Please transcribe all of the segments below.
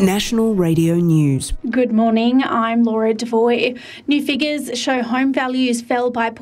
National Radio News. Good morning, I'm Laura Devoy. New figures show home values fell by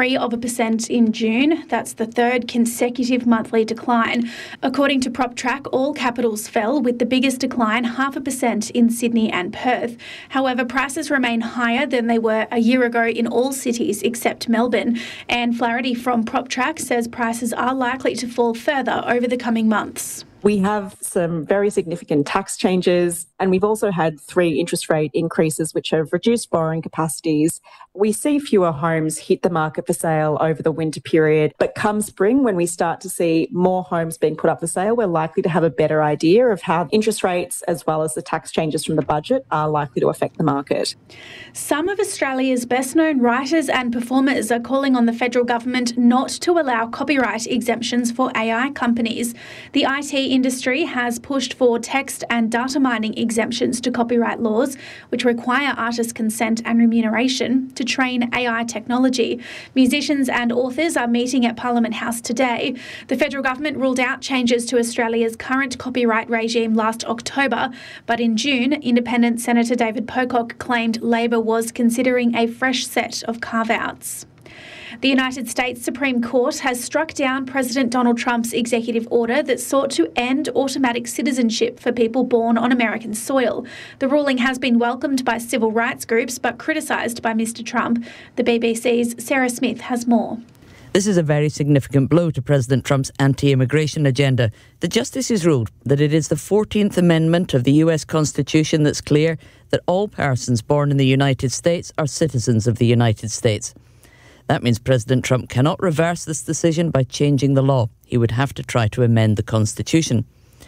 0.3% in June. That's the third consecutive monthly decline. According to PropTrack, all capitals fell, with the biggest decline 0.5% in Sydney and Perth. However, prices remain higher than they were a year ago in all cities except Melbourne. And Flaherty from PropTrack says prices are likely to fall further over the coming months. We have some very significant tax changes, and we've also had 3 interest rate increases which have reduced borrowing capacities. We see fewer homes hit the market for sale over the winter period, but come spring, when we start to see more homes being put up for sale, we're likely to have a better idea of how interest rates as well as the tax changes from the budget are likely to affect the market. Some of Australia's best-known writers and performers are calling on the federal government not to allow copyright exemptions for AI companies. The IT industry has pushed for text and data mining exemptions to copyright laws, which require artist consent and remuneration to train AI technology. Musicians and authors are meeting at Parliament House today. The federal government ruled out changes to Australia's current copyright regime last October, but in June, Independent Senator David Pocock claimed Labor was considering a fresh set of carve-outs. The United States Supreme Court has struck down President Donald Trump's executive order that sought to end automatic citizenship for people born on American soil. The ruling has been welcomed by civil rights groups but criticised by Mr. Trump. The BBC's Sarah Smith has more. This is a very significant blow to President Trump's anti-immigration agenda. The justices ruled that it is the 14th Amendment of the US Constitution that's clear that all persons born in the United States are citizens of the United States. That means President Trump cannot reverse this decision by changing the law. He would have to try to amend the Constitution.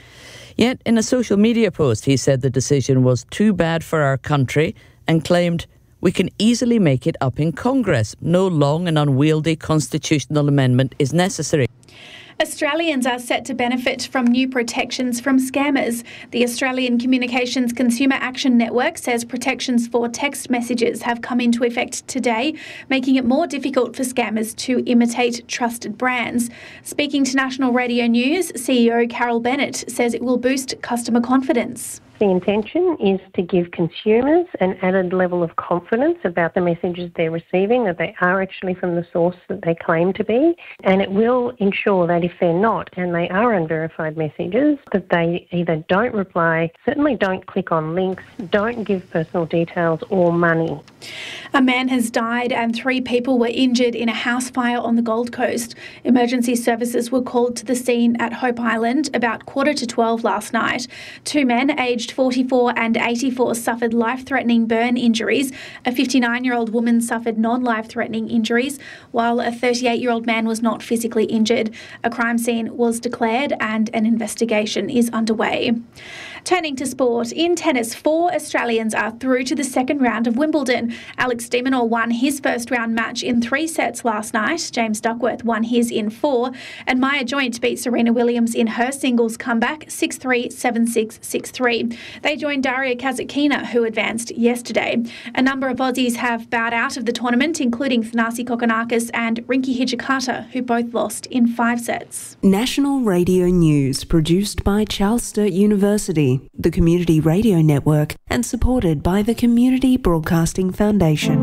Yet, in a social media post, he said the decision was too bad for our country and claimed, "We can easily make it up in Congress. No long and unwieldy constitutional amendment is necessary." Australians are set to benefit from new protections from scammers. The Australian Communications Consumer Action Network says protections for text messages have come into effect today, making it more difficult for scammers to imitate trusted brands. Speaking to National Radio News, CEO Carol Bennett says it will boost customer confidence. The intention is to give consumers an added level of confidence about the messages they're receiving, that they are actually from the source that they claim to be. And it will ensure that if they're not, and they are unverified messages, that they either don't reply, certainly don't click on links, don't give personal details or money. A man has died and 3 people were injured in a house fire on the Gold Coast. Emergency services were called to the scene at Hope Island about 11:45 last night. 2 men aged 44 and 84 suffered life-threatening burn injuries. A 59-year-old woman suffered non-life-threatening injuries, while a 38-year-old man was not physically injured. A crime scene was declared and an investigation is underway. Turning to sport, in tennis, 4 Australians are through to the second round of Wimbledon. Alex de Minaur won his first round match in 3 sets last night. James Duckworth won his in 4. And Maya Joint beat Serena Williams in her singles comeback 6-3, 7-6, 6-3. They joined Daria Kasatkina, who advanced yesterday. A number of Aussies have bowed out of the tournament, including Thanasi Kokkinakis and Rinky Hijikata, who both lost in 5 sets. National Radio News, produced by Charles Sturt University, the Community Radio Network, and supported by the Community Broadcasting Foundation.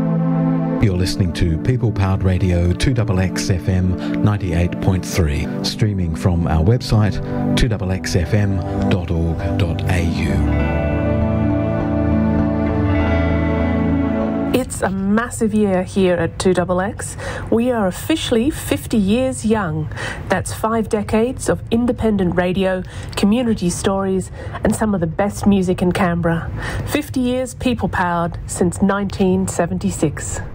You're listening to People Powered Radio 2XX FM 98.3, streaming from our website 2xfm.org.au. It's a massive year here at 2XX. We are officially 50 years young. That's 5 decades of independent radio, community stories, and some of the best music in Canberra. 50 years people-powered since 1976.